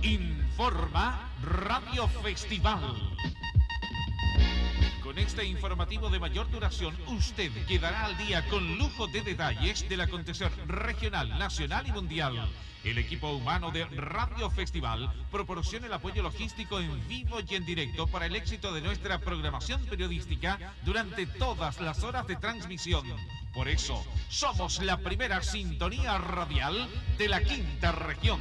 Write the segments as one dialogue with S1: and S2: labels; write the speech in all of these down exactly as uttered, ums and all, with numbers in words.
S1: Informa Radio Festival. Con este informativo de mayor duración, usted quedará al día con lujo de detalles del acontecer regional, nacional y mundial. El equipo humano de Radio Festival proporciona el apoyo logístico en vivo y en directo para el éxito de nuestra programación periodística durante todas las horas de transmisión. Por eso, somos la primera sintonía radial de la quinta región.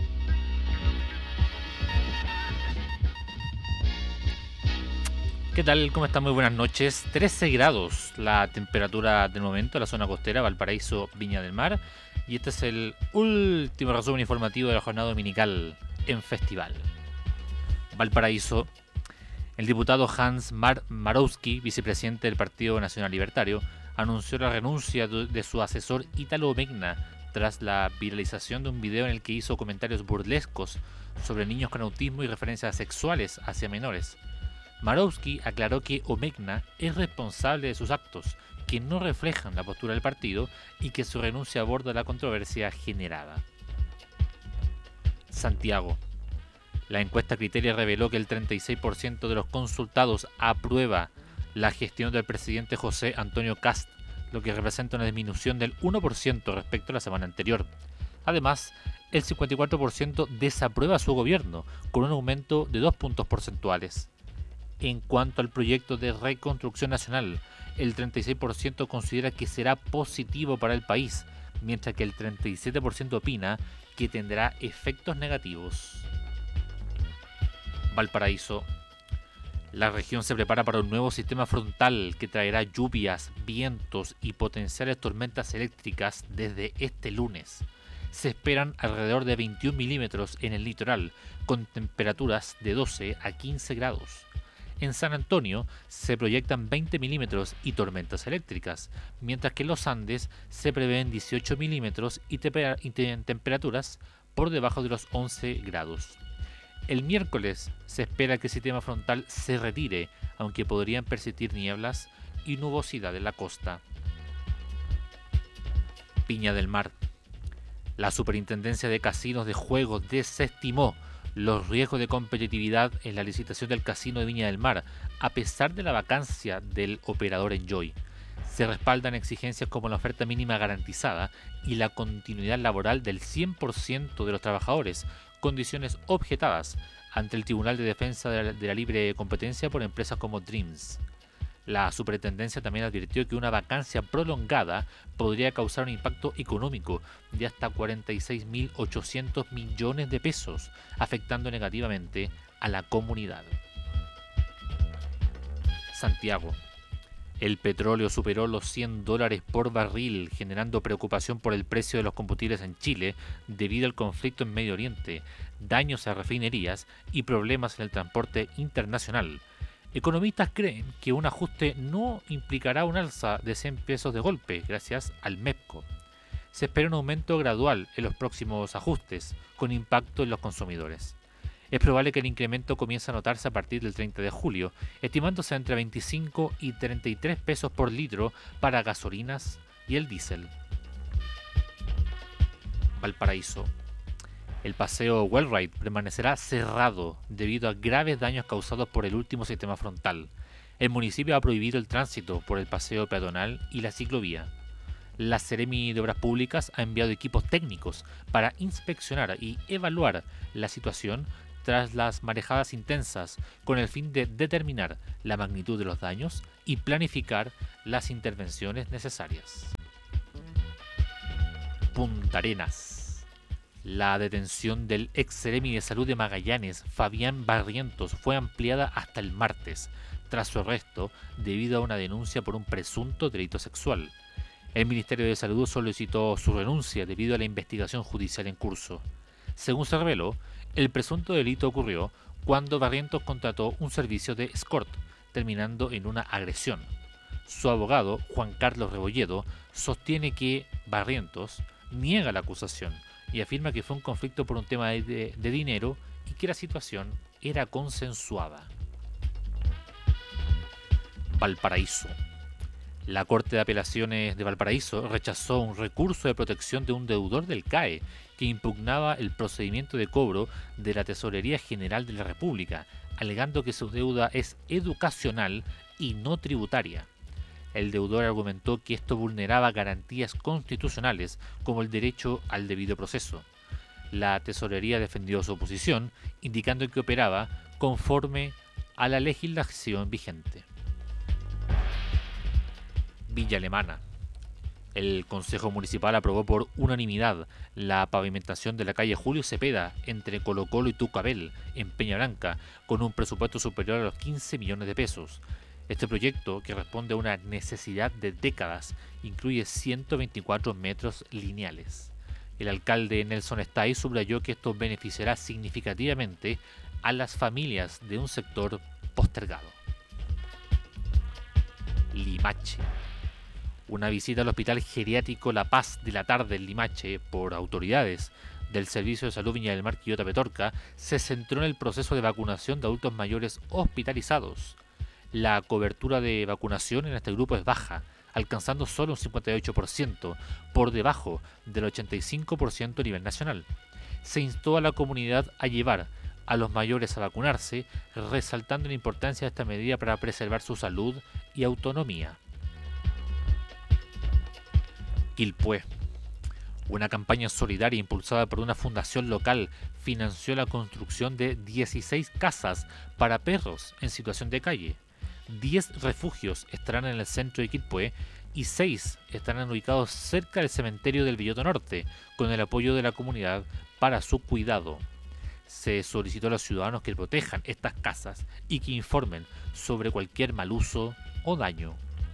S2: ¿Qué tal? ¿Cómo están? Muy buenas noches. trece grados la temperatura del momento en la zona costera, Valparaíso, Viña del Mar. Y este es el último resumen informativo de la jornada dominical en Festival. Valparaíso. El diputado Hans Mar Marowski, vicepresidente del Partido Nacional Libertario, anunció la renuncia de su asesor Ítalo Omegna tras la viralización de un video en el que hizo comentarios burlescos sobre niños con autismo y referencias sexuales hacia menores. Marowski aclaró que Omegna es responsable de sus actos, que no reflejan la postura del partido y que su renuncia aborda la controversia generada. Santiago. La encuesta Criteria reveló que el treinta y seis por ciento de los consultados aprueba la gestión del presidente José Antonio Kast, lo que representa una disminución del uno por ciento respecto a la semana anterior. Además, el cincuenta y cuatro por ciento desaprueba su gobierno, con un aumento de dos puntos porcentuales. En cuanto al proyecto de reconstrucción nacional, el treinta y seis por ciento considera que será positivo para el país, mientras que el treinta y siete por ciento opina que tendrá efectos negativos. Valparaíso. La región se prepara para un nuevo sistema frontal que traerá lluvias, vientos y potenciales tormentas eléctricas desde este lunes. Se esperan alrededor de veintiún milímetros en el litoral, con temperaturas de doce a quince grados. En San Antonio se proyectan veinte milímetros y tormentas eléctricas, mientras que en los Andes se prevén dieciocho milímetros y, te y temperaturas por debajo de los once grados. El miércoles se espera que el sistema frontal se retire, aunque podrían persistir nieblas y nubosidad en la costa. Viña del Mar. La Superintendencia de Casinos de Juegos desestimó los riesgos de competitividad en la licitación del Casino de Viña del Mar, a pesar de la vacancia del operador Enjoy. Se respaldan exigencias como la oferta mínima garantizada y la continuidad laboral del cien por ciento de los trabajadores, condiciones objetadas ante el Tribunal de Defensa de la, de la Libre Competencia por empresas como Dreams. La superintendencia también advirtió que una vacancia prolongada podría causar un impacto económico de hasta cuarenta y seis mil ochocientos millones de pesos, afectando negativamente a la comunidad. Santiago. El petróleo superó los cien dólares por barril, generando preocupación por el precio de los combustibles en Chile debido al conflicto en Medio Oriente, daños a refinerías y problemas en el transporte internacional. Economistas creen que un ajuste no implicará un alza de cien pesos de golpe, gracias al MEPCO. Se espera un aumento gradual en los próximos ajustes, con impacto en los consumidores. Es probable que el incremento comience a notarse a partir del treinta de julio, estimándose entre veinticinco y treinta y tres pesos por litro para gasolinas y el diésel. Valparaíso. El paseo Wellride permanecerá cerrado debido a graves daños causados por el último sistema frontal. El municipio ha prohibido el tránsito por el paseo peatonal y la ciclovía. La Seremi de Obras Públicas ha enviado equipos técnicos para inspeccionar y evaluar la situación tras las marejadas intensas, con el fin de determinar la magnitud de los daños y planificar las intervenciones necesarias. Punta Arenas. La detención del ex Seremi de Salud de Magallanes, Fabián Barrientos, fue ampliada hasta el martes, tras su arresto debido a una denuncia por un presunto delito sexual. El Ministerio de Salud solicitó su renuncia debido a la investigación judicial en curso. Según se reveló, el presunto delito ocurrió cuando Barrientos contrató un servicio de escort, terminando en una agresión. Su abogado, Juan Carlos Rebolledo, sostiene que Barrientos niega la acusación y afirma que fue un conflicto por un tema de, de, de dinero y que la situación era consensuada. Valparaíso. La Corte de Apelaciones de Valparaíso rechazó un recurso de protección de un deudor del C A E que impugnaba el procedimiento de cobro de la Tesorería General de la República, alegando que su deuda es educacional y no tributaria. El deudor argumentó que esto vulneraba garantías constitucionales como el derecho al debido proceso. La Tesorería defendió su posición, indicando que operaba conforme a la legislación vigente. Villa Alemana. El Consejo Municipal aprobó por unanimidad la pavimentación de la calle Julio Cepeda entre Colo Colo y Tucapel, en Peña Blanca, con un presupuesto superior a los quince millones de pesos. Este proyecto, que responde a una necesidad de décadas, incluye ciento veinticuatro metros lineales. El alcalde Nelson Stay subrayó que esto beneficiará significativamente a las familias de un sector postergado. Limache. Una visita al Hospital Geriátrico La Paz de la Tarde en Limache por autoridades del Servicio de Salud Viña del Mar Quillota Petorca se centró en el proceso de vacunación de adultos mayores hospitalizados. La cobertura de vacunación en este grupo es baja, alcanzando solo un cincuenta y ocho por ciento, por debajo del ochenta y cinco por ciento a nivel nacional. Se instó a la comunidad a llevar a los mayores a vacunarse, resaltando la importancia de esta medida para preservar su salud y autonomía. Quilpué. Una campaña solidaria impulsada por una fundación local financió la construcción de dieciséis casas para perros en situación de calle. diez refugios estarán en el centro de Quilpué y seis estarán ubicados cerca del cementerio del Villoto Norte, con el apoyo de la comunidad para su cuidado. Se solicitó a los ciudadanos que protejan estas casas y que informen sobre cualquier mal uso o daño.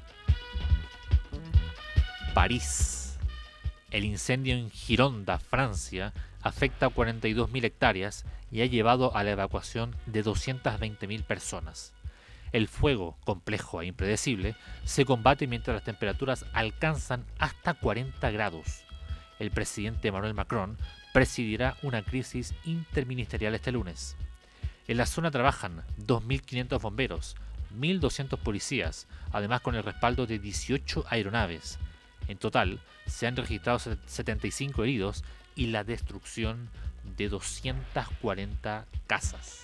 S2: París. El incendio en Gironda, Francia, afecta a cuarenta y dos mil hectáreas y ha llevado a la evacuación de doscientas veinte mil personas. El fuego, complejo e impredecible, se combate mientras las temperaturas alcanzan hasta cuarenta grados. El presidente Emmanuel Macron presidirá una crisis interministerial este lunes. En la zona trabajan dos mil quinientos bomberos, mil doscientos policías, además con el respaldo de dieciocho aeronaves. En total, se han registrado setenta y cinco heridos y la destrucción de doscientas cuarenta casas.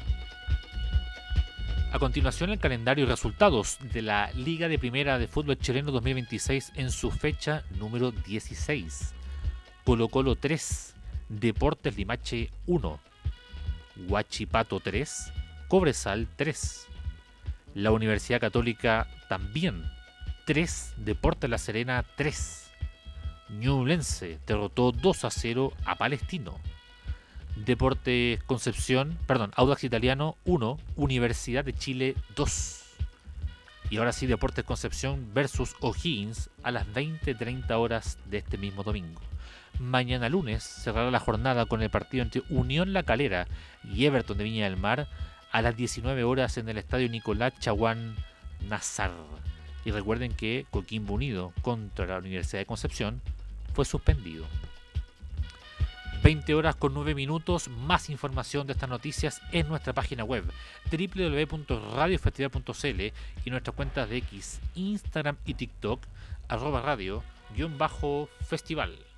S2: A continuación, el calendario y resultados de la Liga de Primera de Fútbol Chileno dos mil veintiséis en su fecha número dieciséis. Colo Colo tres, Deportes Limache uno, Huachipato tres, Cobresal tres, la Universidad Católica también tres, Deportes La Serena tres, Ñublense derrotó dos a cero a Palestino. Deportes Concepción, perdón, Audax Italiano uno, Universidad de Chile dos. Y ahora sí, Deportes Concepción versus O'Higgins a las veinte treinta horas de este mismo domingo. Mañana lunes cerrará la jornada con el partido entre Unión La Calera y Everton de Viña del Mar a las diecinueve horas en el estadio Nicolás Chaguán Nazar. Y recuerden que Coquimbo Unido contra la Universidad de Concepción fue suspendido. veinte horas con nueve minutos. Más información de estas noticias en nuestra página web doble u doble u doble u punto radio festival punto c l y nuestras cuentas de X, Instagram y TikTok arroba radio guión bajo festival.